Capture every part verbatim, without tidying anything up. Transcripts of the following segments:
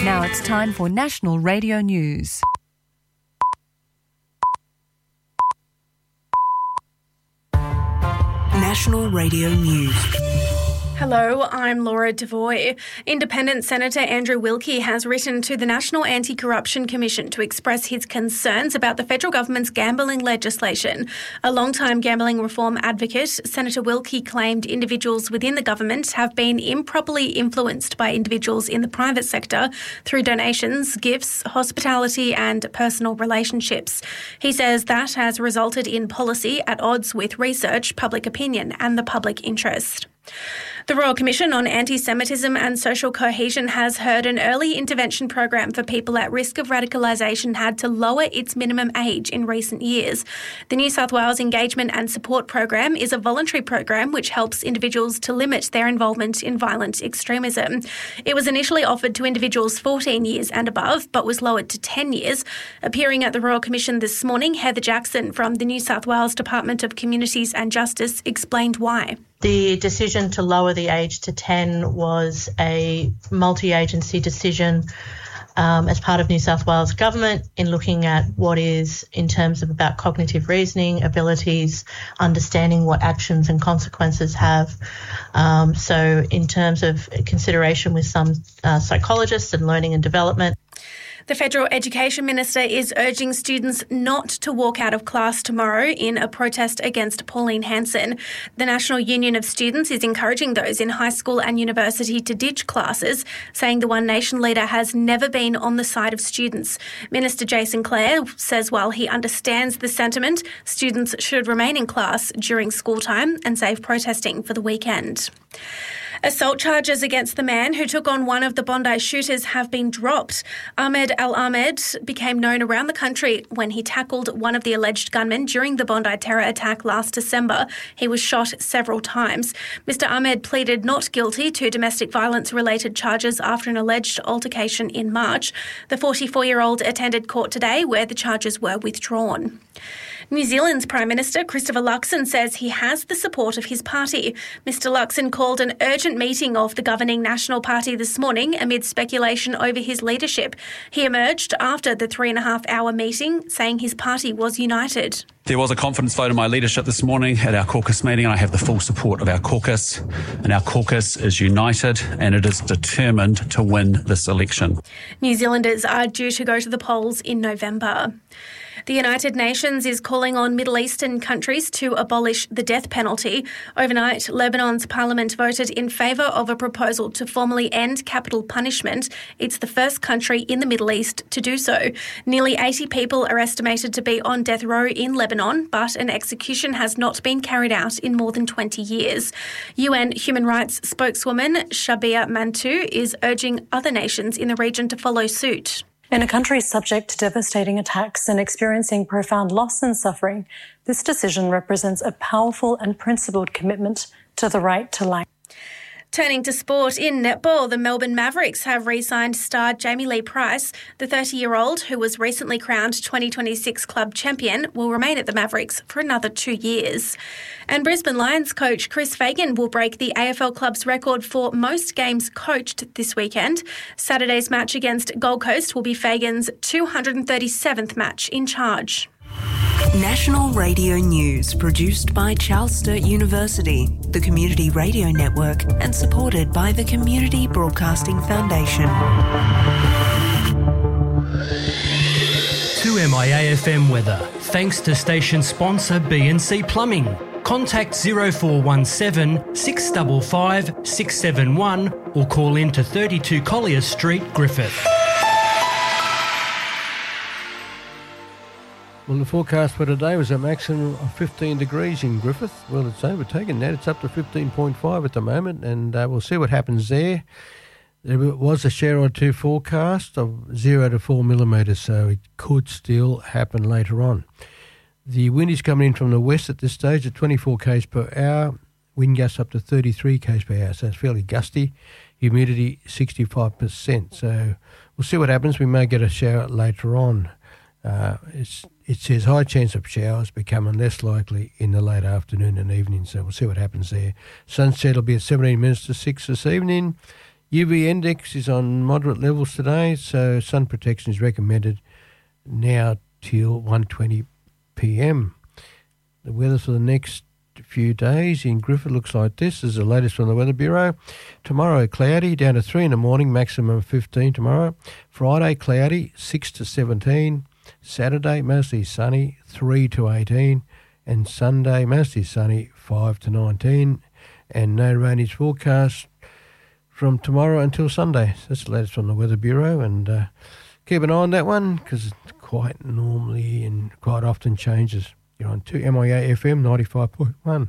Now it's time for National Radio News. National Radio News. Hello, I'm Laura Devoy. Independent Senator Andrew Wilkie has written to the National Anti-Corruption Commission to express his concerns about the federal government's gambling legislation. A long-time gambling reform advocate, Senator Wilkie claimed individuals within the government have been improperly influenced by individuals in the private sector through donations, gifts, hospitality and personal relationships. He says that has resulted in policy at odds with research, public opinion and the public interest. The Royal Commission on Anti-Semitism and Social Cohesion has heard an early intervention program for people at risk of radicalisation had to lower its minimum age in recent years. The New South Wales Engagement and Support Program is a voluntary program which helps individuals to limit their involvement in violent extremism. It was initially offered to individuals fourteen years and above, but was lowered to ten years. Appearing at the Royal Commission this morning, Heather Jackson from the New South Wales Department of Communities and Justice explained why. The decision to lower the age to ten was a multi-agency decision um, as part of New South Wales Government in looking at what is in terms of about cognitive reasoning, abilities, understanding what actions and consequences have. Um, so in terms of consideration with some uh, psychologists and learning and development. The Federal Education Minister is urging students not to walk out of class tomorrow in a protest against Pauline Hanson. The National Union of Students is encouraging those in high school and university to ditch classes, saying the One Nation leader has never been on the side of students. Minister Jason Clare says while he understands the sentiment, students should remain in class during school time and save protesting for the weekend. Assault charges against the man who took on one of the Bondi shooters have been dropped. Ahmed Al-Ahmed became known around the country when he tackled one of the alleged gunmen during the Bondi terror attack last December. He was shot several times. Mister Ahmed pleaded not guilty to domestic violence-related charges after an alleged altercation in March. The forty-four-year-old attended court today where the charges were withdrawn. New Zealand's Prime Minister Christopher Luxon says he has the support of his party. Mister Luxon called an urgent meeting of the governing National Party this morning amid speculation over his leadership. He emerged after the three and a half hour meeting, saying his party was united. There was a confidence vote in my leadership this morning at our caucus meeting, and I have the full support of our caucus. And our caucus is united and it is determined to win this election. New Zealanders are due to go to the polls in November. The United Nations is calling on Middle Eastern countries to abolish the death penalty. Overnight, Lebanon's parliament voted in favour of a proposal to formally end capital punishment. It's the first country in the Middle East to do so. Nearly eighty people are estimated to be on death row in Lebanon, but an execution has not been carried out in more than twenty years. U N human rights spokeswoman Shabia Mantou is urging other nations in the region to follow suit. In a country subject to devastating attacks and experiencing profound loss and suffering, this decision represents a powerful and principled commitment to the right to life. Turning to sport, in netball, the Melbourne Mavericks have re-signed star Jamie Lee Price. The thirty-year-old, who was recently crowned twenty twenty-six club champion, will remain at the Mavericks for another two years. And Brisbane Lions coach Chris Fagan will break the A F L club's record for most games coached this weekend. Saturday's match against Gold Coast will be Fagan's two hundred thirty-seventh match in charge. National Radio News, produced by Charles Sturt University, the Community Radio Network, and supported by the Community Broadcasting Foundation. two M I A F M weather, thanks to station sponsor B and C Plumbing. Contact zero four one seven, six five five, six seven one or call in to thirty-two Collier Street, Griffith. Well, the forecast for today was a maximum of fifteen degrees in Griffith. Well, it's overtaken that. It's up to fifteen point five at the moment, and uh, we'll see what happens there. There was a share or two forecast of zero to four millimetres, so it could still happen later on. The wind is coming in from the west at this stage at twenty-four k's per hour. Wind gusts up to thirty-three k's per hour, so it's fairly gusty. Humidity sixty-five percent. So we'll see what happens. We may get a shower later on. Uh, it's, it says high chance of showers becoming less likely in the late afternoon and evening, so we'll see what happens there. Sunset will be at seventeen minutes to six this evening. U V index is on moderate levels today, so sun protection is recommended now till one twenty p m. The weather for the next few days in Griffith looks like this. This is the latest from the Weather Bureau. Tomorrow, cloudy, down to three in the morning, maximum fifteen tomorrow. Friday, cloudy, six to seventeen. Saturday, mostly sunny, three to eighteen. And Sunday, mostly sunny, five to nineteen. And no rain is forecast from tomorrow until Sunday. That's the latest from the Weather Bureau, and uh, keep an eye on that one because it quite normally and quite often changes. You're on two M I A F M ninety-five point one.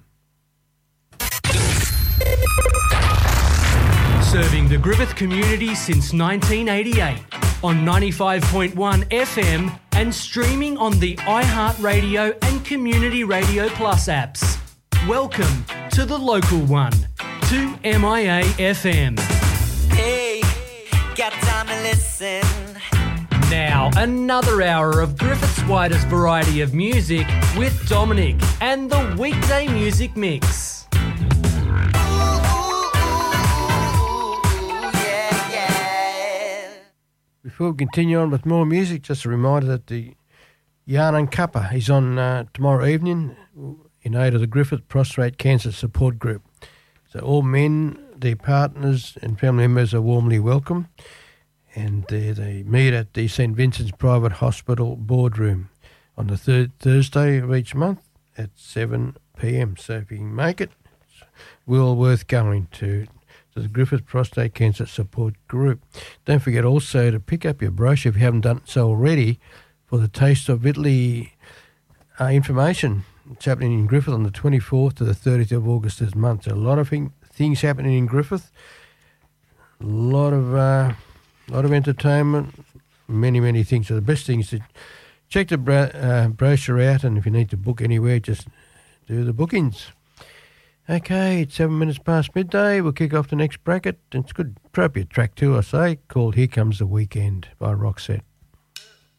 Serving the Griffith community since nineteen eighty-eight on ninety-five point one F M and streaming on the iHeartRadio and Community Radio Plus apps. Welcome to the local one, two M I A F M. Hey, got time to listen. Now, another hour of Griffith's widest variety of music with Dominic and the Weekday Music Mix. Ooh, yeah, yeah. Before we continue on with more music, just a reminder that the Yarn and Cuppa is on uh, tomorrow evening in aid of the Griffith Prostate Cancer Support Group. So all men, their partners and family members are warmly welcome. And uh, they meet at the Saint Vincent's Private Hospital boardroom on the third Thursday of each month at seven p m. So if you can make it, it's well worth going to, to the Griffith Prostate Cancer Support Group. Don't forget also to pick up your brochure if you haven't done so already for the Taste of Italy uh, information. It's happening in Griffith on the twenty-fourth to the thirtieth of August this month. So a lot of thing, things happening in Griffith, a lot of... Uh, A lot of entertainment, many, many things. So the best thing is to check the bro- uh, brochure out, and if you need to book anywhere, just do the bookings. Okay, it's seven minutes past midday. We'll kick off the next bracket. It's a good, appropriate track too, I say, called Here Comes the Weekend by Roxette.